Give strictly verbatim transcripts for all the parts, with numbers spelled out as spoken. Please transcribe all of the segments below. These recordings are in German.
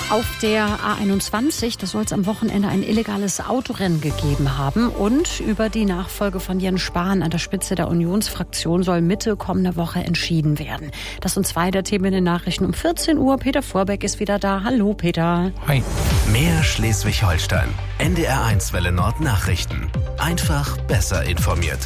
Auf der A einundzwanzig, da soll es am Wochenende ein illegales Autorennen gegeben haben. Und über die Nachfolge von Jens Spahn an der Spitze der Unionsfraktion soll Mitte kommender Woche entschieden werden. Das sind zwei der Themen in den Nachrichten um vierzehn Uhr. Peter Vorbeck ist wieder da. Hallo Peter. Hi. Mehr Schleswig-Holstein. N D R eins Welle Nord Nachrichten. Einfach besser informiert.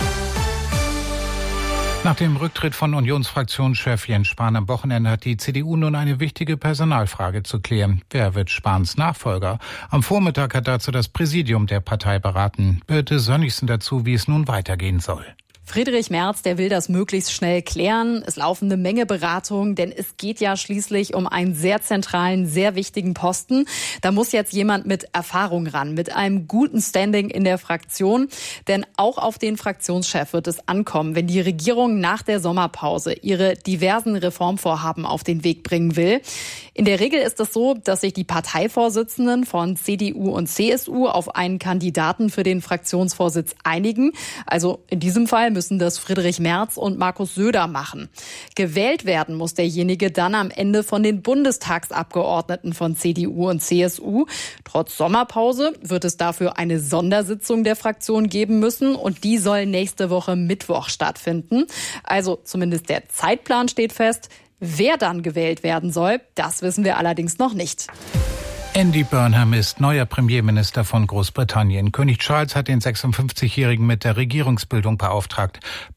Nach dem Rücktritt von Unionsfraktionschef Jens Spahn am Wochenende hat die C D U nun eine wichtige Personalfrage zu klären. Wer wird Spahns Nachfolger? Am Vormittag hat dazu das Präsidium der Partei beraten. Birte Sönnigsen dazu, wie es nun weitergehen soll. Friedrich Merz, der will das möglichst schnell klären. Es laufen eine Menge Beratungen, denn es geht ja schließlich um einen sehr zentralen, sehr wichtigen Posten. Da muss jetzt jemand mit Erfahrung ran, mit einem guten Standing in der Fraktion. Denn auch auf den Fraktionschef wird es ankommen, wenn die Regierung nach der Sommerpause ihre diversen Reformvorhaben auf den Weg bringen will. In der Regel ist es so, dass sich die Parteivorsitzenden von C D U und C S U auf einen Kandidaten für den Fraktionsvorsitz einigen. Also in diesem Fall müssen das Friedrich Merz und Markus Söder machen. Gewählt werden muss derjenige dann am Ende von den Bundestagsabgeordneten von C D U und C S U. Trotz Sommerpause wird es dafür eine Sondersitzung der Fraktion geben müssen und die soll nächste Woche Mittwoch stattfinden. Also zumindest der Zeitplan steht fest. Wer dann gewählt werden soll, das wissen wir allerdings noch nicht. Andy Burnham ist neuer Premierminister von Großbritannien. König Charles hat den sechsundfünfzigjährigen mit der Regierungsbildung beauftragt.